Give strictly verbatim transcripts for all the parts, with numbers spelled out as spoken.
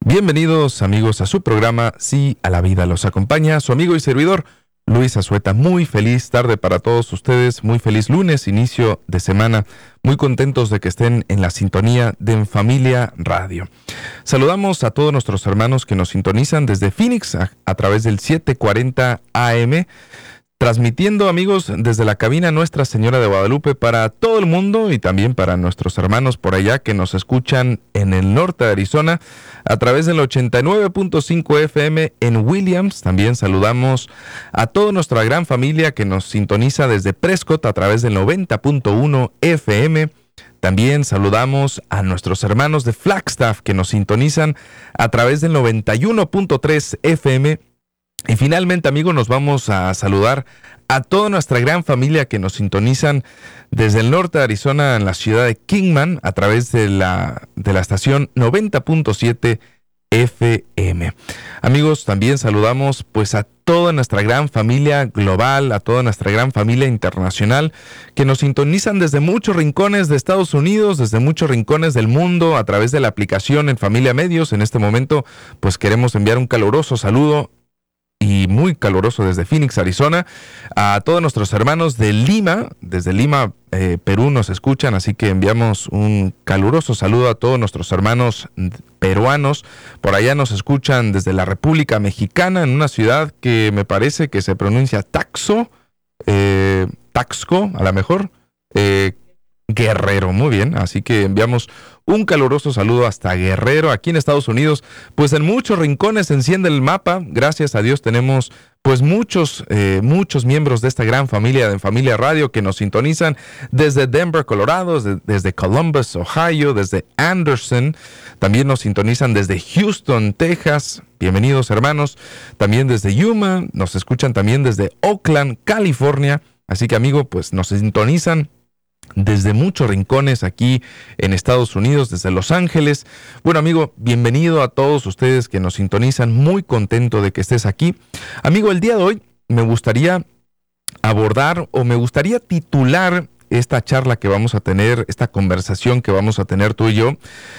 Bienvenidos amigos a su programa Sí a la Vida. Los acompaña su amigo y servidor Luis Azueta. Muy feliz tarde para todos ustedes, muy feliz lunes, inicio de semana. Muy contentos de que estén en la sintonía de En Familia Radio. Saludamos a todos nuestros hermanos que nos sintonizan desde Phoenix a, a través del setecientos cuarenta A M. Transmitiendo, amigos, desde la cabina Nuestra Señora de Guadalupe para todo el mundo y también para nuestros hermanos por allá que nos escuchan en el norte de Arizona a través del ochenta y nueve punto cinco F M en Williams. También saludamos a toda nuestra gran familia que nos sintoniza desde Prescott a través del noventa punto uno F M. También saludamos a nuestros hermanos de Flagstaff que nos sintonizan a través del noventa y uno punto tres F M. Y finalmente, amigos, nos vamos a saludar a toda nuestra gran familia que nos sintonizan desde el norte de Arizona en la ciudad de Kingman a través de la, de la estación noventa punto siete F M. Amigos, también saludamos pues a toda nuestra gran familia global, a toda nuestra gran familia internacional que nos sintonizan desde muchos rincones de Estados Unidos, desde muchos rincones del mundo a través de la aplicación En Familia Medios. En este momento pues queremos enviar un caluroso saludo y muy caluroso desde Phoenix, Arizona, a todos nuestros hermanos de Lima, desde Lima, eh, Perú nos escuchan, así que enviamos un caluroso saludo a todos nuestros hermanos peruanos. Por allá nos escuchan desde la República Mexicana, en una ciudad que me parece que se pronuncia Taxo, eh, Taxco, a lo mejor, eh, Guerrero, muy bien, así que enviamos un caluroso saludo hasta Guerrero, aquí en Estados Unidos. Pues en muchos rincones se enciende el mapa, gracias a Dios tenemos pues muchos, eh, muchos miembros de esta gran familia de En Familia Radio que nos sintonizan desde Denver, Colorado, desde, desde Columbus, Ohio, desde Anderson, también nos sintonizan desde Houston, Texas, bienvenidos hermanos, también desde Yuma, nos escuchan también desde Oakland, California, así que amigo, pues nos sintonizan desde muchos rincones aquí en Estados Unidos, desde Los Ángeles. Bueno, amigo, bienvenido a todos ustedes que nos sintonizan. Muy contento de que estés aquí. Amigo, el día de hoy me gustaría abordar o me gustaría titular esta charla que vamos a tener, esta conversación que vamos a tener tú y yo,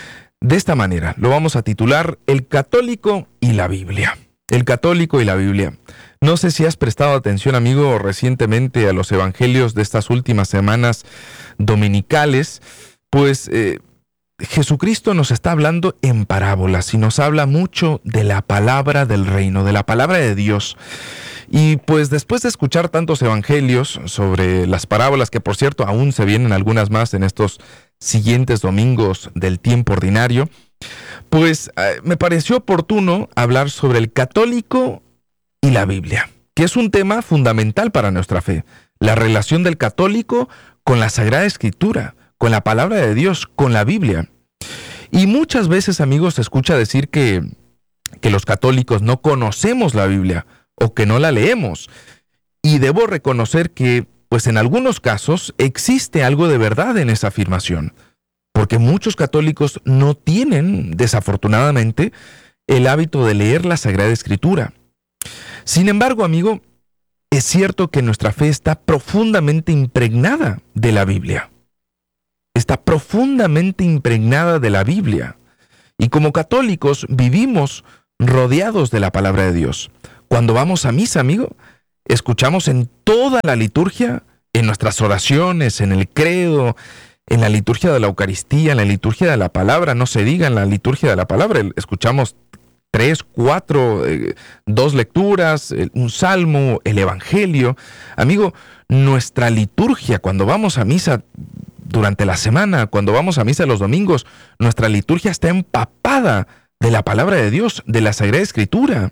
de esta manera. Lo vamos a titular El Católico y la Biblia. El Católico y la Biblia. No sé si has prestado atención, amigo, recientemente a los evangelios de estas últimas semanas dominicales, pues eh, Jesucristo nos está hablando en parábolas y nos habla mucho de la palabra del reino, de la palabra de Dios. Y pues después de escuchar tantos evangelios sobre las parábolas, que por cierto aún se vienen algunas más en estos siguientes domingos del tiempo ordinario, pues eh, me pareció oportuno hablar sobre el católico y la Biblia, que es un tema fundamental para nuestra fe. La relación del católico con la Sagrada Escritura, con la palabra de Dios, con la Biblia. Y muchas veces, amigos, se escucha decir que, que los católicos no conocemos la Biblia o que no la leemos. Y debo reconocer que, pues en algunos casos, existe algo de verdad en esa afirmación. Porque muchos católicos no tienen, desafortunadamente, el hábito de leer la Sagrada Escritura. Sin embargo, amigo, es cierto que nuestra fe está profundamente impregnada de la Biblia. Está profundamente impregnada de la Biblia. Y como católicos vivimos rodeados de la palabra de Dios. Cuando vamos a misa, amigo, escuchamos en toda la liturgia, en nuestras oraciones, en el credo, en la liturgia de la Eucaristía, en la liturgia de la palabra, no se diga en la liturgia de la palabra, escuchamos tres, cuatro, eh, dos lecturas, eh, un salmo, el evangelio. Amigo, nuestra liturgia, cuando vamos a misa durante la semana, cuando vamos a misa los domingos, nuestra liturgia está empapada de la palabra de Dios, de la Sagrada Escritura.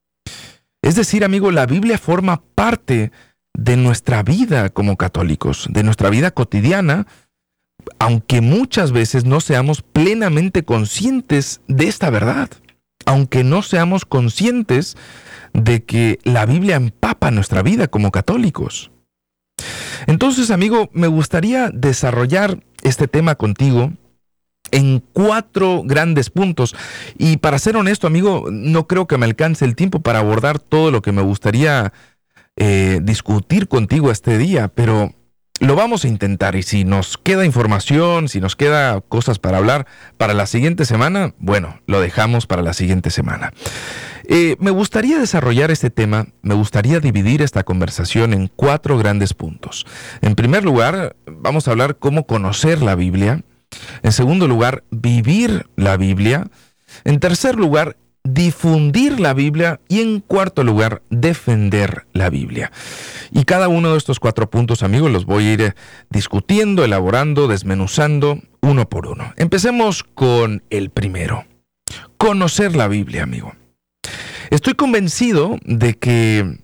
Es decir, amigo, la Biblia forma parte de nuestra vida como católicos, de nuestra vida cotidiana, aunque muchas veces no seamos plenamente conscientes de esta verdad. Aunque no seamos conscientes de que la Biblia empapa nuestra vida como católicos. Entonces, amigo, me gustaría desarrollar este tema contigo en cuatro grandes puntos. Y para ser honesto, amigo, no creo que me alcance el tiempo para abordar todo lo que me gustaría eh, discutir contigo este día, pero lo vamos a intentar, y si nos queda información, si nos queda cosas para hablar para la siguiente semana, bueno, lo dejamos para la siguiente semana. Eh, me gustaría desarrollar este tema, me gustaría dividir esta conversación en cuatro grandes puntos. En primer lugar, vamos a hablar cómo conocer la Biblia. En segundo lugar, vivir la Biblia. En tercer lugar, difundir la Biblia. Y en cuarto lugar, defender la Biblia. Y cada uno de estos cuatro puntos, amigos, los voy a ir eh, discutiendo, elaborando, desmenuzando, uno por uno. Empecemos con el primero. Conocer la Biblia, amigo. Estoy convencido de que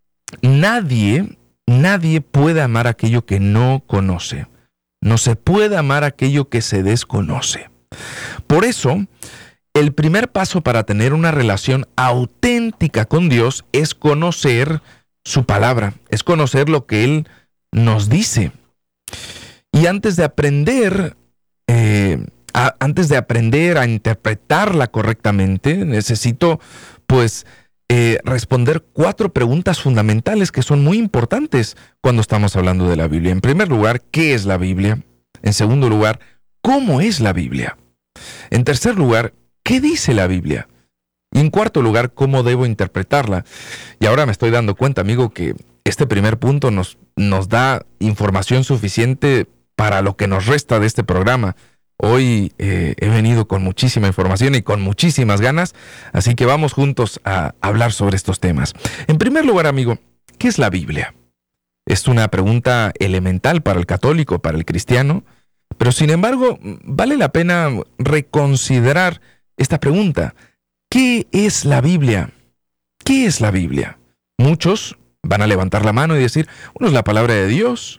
nadie, nadie puede amar aquello que no conoce. No se puede amar aquello que se desconoce. Por eso, el primer paso para tener una relación auténtica con Dios es conocer su palabra, es conocer lo que Él nos dice. Y antes de aprender, eh, a, antes de aprender a interpretarla correctamente, necesito, pues, eh, responder cuatro preguntas fundamentales que son muy importantes cuando estamos hablando de la Biblia. En primer lugar, ¿qué es la Biblia? En segundo lugar, ¿cómo es la Biblia? En tercer lugar, ¿qué dice la Biblia? Y en cuarto lugar, ¿cómo debo interpretarla? Y ahora me estoy dando cuenta, amigo, que este primer punto nos, nos da información suficiente para lo que nos resta de este programa. Hoy eh, he venido con muchísima información y con muchísimas ganas, así que vamos juntos a hablar sobre estos temas. En primer lugar, amigo, ¿qué es la Biblia? Es una pregunta elemental para el católico, para el cristiano, pero sin embargo, vale la pena reconsiderar esta pregunta. ¿Qué es la Biblia? ¿Qué es la Biblia? Muchos van a levantar la mano y decir, bueno, es la palabra de Dios.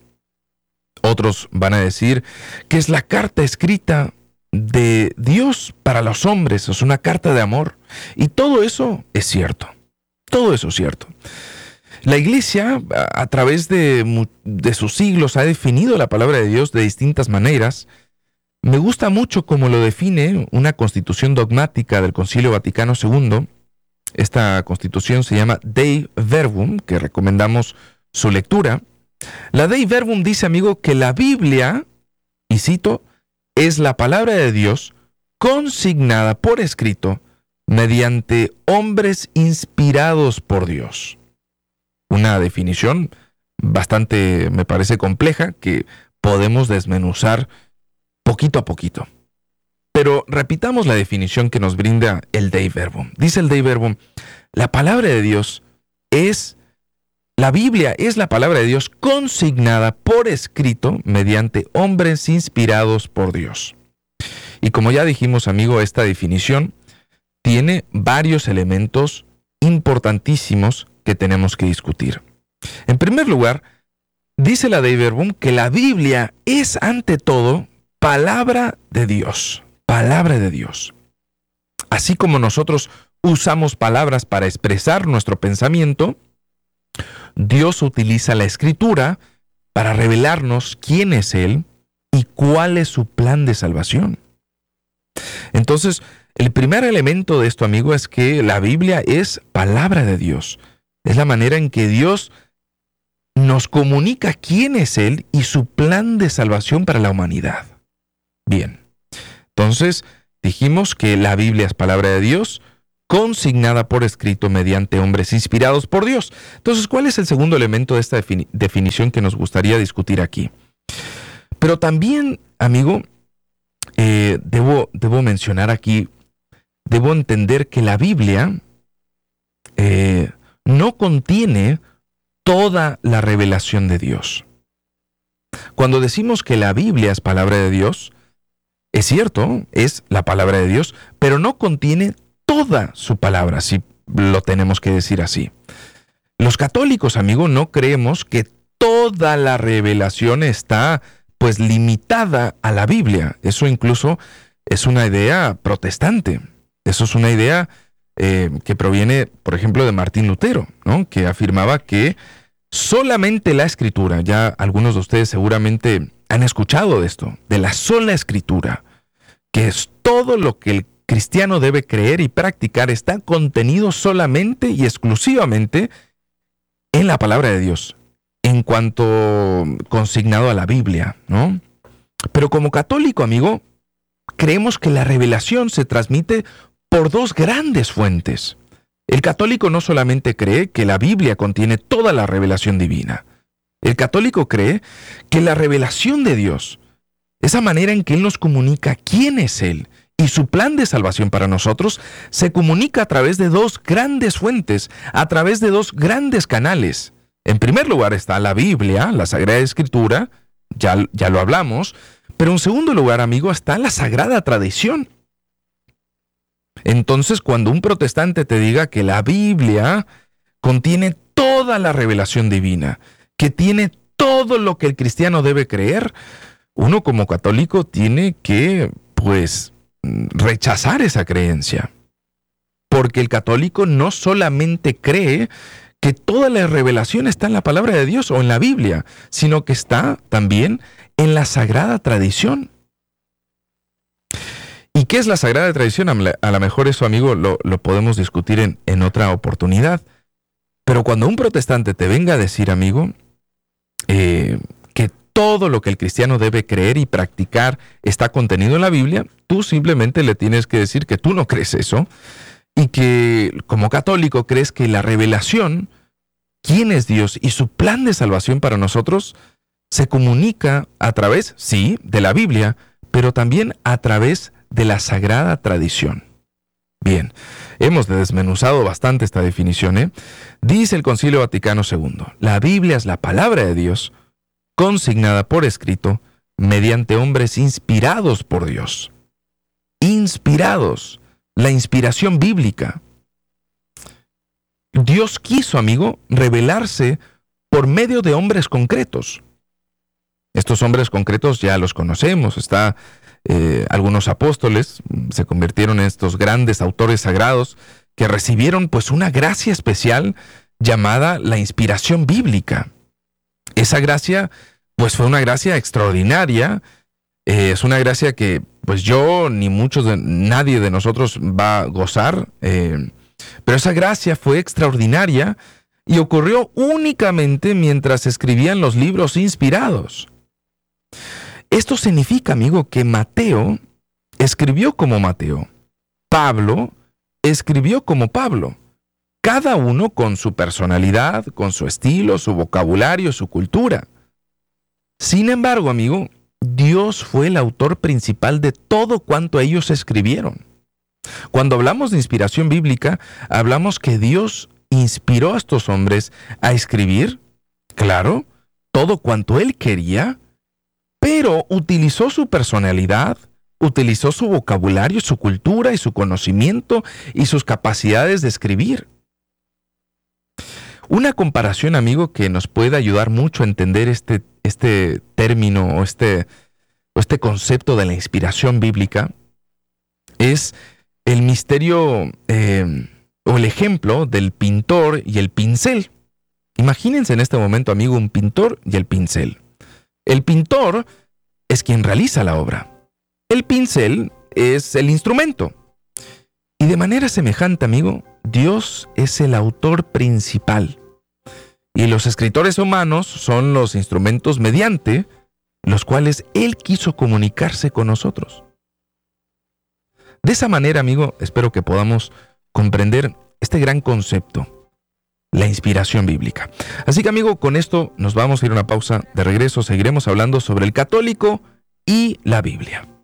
Otros van a decir que es la carta escrita de Dios para los hombres, es una carta de amor. Y todo eso es cierto, todo eso es cierto. La Iglesia, a, a través de, de sus siglos, ha definido la palabra de Dios de distintas maneras. Me gusta mucho cómo lo define una constitución dogmática del Concilio Vaticano segundo. Esta constitución se llama Dei Verbum, que recomendamos su lectura. La Dei Verbum dice, amigo, que la Biblia, y cito, es la palabra de Dios consignada por escrito mediante hombres inspirados por Dios. Una definición bastante, me parece, compleja que podemos desmenuzar poquito a poquito. Pero repitamos la definición que nos brinda el Dei Verbum. Dice el Dei Verbum, la palabra de Dios es La Biblia es la palabra de Dios consignada por escrito mediante hombres inspirados por Dios. Y como ya dijimos, amigo, esta definición tiene varios elementos importantísimos que tenemos que discutir. En primer lugar, dice la Dei Verbum que la Biblia es ante todo palabra de Dios. Palabra de Dios. Así como nosotros usamos palabras para expresar nuestro pensamiento, Dios utiliza la Escritura para revelarnos quién es Él y cuál es su plan de salvación. Entonces, el primer elemento de esto, amigo, es que la Biblia es palabra de Dios. Es la manera en que Dios nos comunica quién es Él y su plan de salvación para la humanidad. Bien, entonces dijimos que la Biblia es palabra de Dios, consignada por escrito mediante hombres inspirados por Dios. Entonces, ¿cuál es el segundo elemento de esta defini- definición que nos gustaría discutir aquí? Pero también, amigo, eh, debo, debo mencionar aquí, debo entender que la Biblia eh, no contiene toda la revelación de Dios. Cuando decimos que la Biblia es palabra de Dios, es cierto, es la palabra de Dios, pero no contiene toda su palabra, si lo tenemos que decir así. Los católicos, amigo, no creemos que toda la revelación está, pues, limitada a la Biblia. Eso incluso es una idea protestante. Eso es una idea eh, que proviene, por ejemplo, de Martín Lutero, ¿no? Que afirmaba que solamente la Escritura, ya algunos de ustedes seguramente han escuchado de esto, de la sola Escritura, que es todo lo que el cristiano debe creer y practicar, está contenido solamente y exclusivamente en la palabra de Dios, en cuanto consignado a la Biblia, ¿no? Pero como católico, amigo, creemos que la revelación se transmite por dos grandes fuentes. El católico no solamente cree que la Biblia contiene toda la revelación divina. El católico cree que la revelación de Dios, esa manera en que Él nos comunica quién es Él y su plan de salvación para nosotros, se comunica a través de dos grandes fuentes, a través de dos grandes canales. En primer lugar está la Biblia, la Sagrada Escritura, ya, ya lo hablamos, pero en segundo lugar, amigo, está la Sagrada Tradición. Entonces, cuando un protestante te diga que la Biblia contiene toda la revelación divina, que tiene todo lo que el cristiano debe creer, uno como católico tiene que, pues, rechazar esa creencia. Porque el católico no solamente cree que toda la revelación está en la palabra de Dios o en la Biblia, sino que está también en la Sagrada Tradición. ¿Y qué es la Sagrada Tradición? A lo mejor eso, amigo, lo, lo podemos discutir en, en otra oportunidad. Pero cuando un protestante te venga a decir, amigo, eh, que todo lo que el cristiano debe creer y practicar está contenido en la Biblia, tú simplemente le tienes que decir que tú no crees eso y que como católico crees que la revelación, quién es Dios y su plan de salvación para nosotros, se comunica a través, sí, de la Biblia, pero también a través de la Sagrada Tradición. Bien, hemos desmenuzado bastante esta definición, ¿eh? Dice el Concilio Vaticano segundo, la Biblia es la palabra de Dios, consignada por escrito, mediante hombres inspirados por Dios. Inspirados, la inspiración bíblica. Dios quiso, amigo, revelarse por medio de hombres concretos. Estos hombres concretos ya los conocemos, está... Eh, algunos apóstoles se convirtieron en estos grandes autores sagrados que recibieron pues una gracia especial llamada la inspiración bíblica. Esa gracia pues fue una gracia extraordinaria, eh, es una gracia que pues yo ni muchos de nadie de nosotros va a gozar, eh, pero esa gracia fue extraordinaria y ocurrió únicamente mientras se escribían los libros inspirados. Esto significa, amigo, que Mateo escribió como Mateo. Pablo escribió como Pablo. Cada uno con su personalidad, con su estilo, su vocabulario, su cultura. Sin embargo, amigo, Dios fue el autor principal de todo cuanto ellos escribieron. Cuando hablamos de inspiración bíblica, hablamos que Dios inspiró a estos hombres a escribir, claro, todo cuanto Él quería, pero utilizó su personalidad, utilizó su vocabulario, su cultura y su conocimiento y sus capacidades de escribir. Una comparación, amigo, que nos puede ayudar mucho a entender este, este término o este, o este concepto de la inspiración bíblica es el misterio eh, o el ejemplo del pintor y el pincel. Imagínense en este momento, amigo, un pintor y el pincel. El pintor es quien realiza la obra. El pincel es el instrumento. Y de manera semejante, amigo, Dios es el autor principal. Y los escritores humanos son los instrumentos mediante los cuales Él quiso comunicarse con nosotros. De esa manera, amigo, espero que podamos comprender este gran concepto, la inspiración bíblica. Así que, amigo, con esto nos vamos a ir a una pausa. De regreso seguiremos hablando sobre el católico y la Biblia.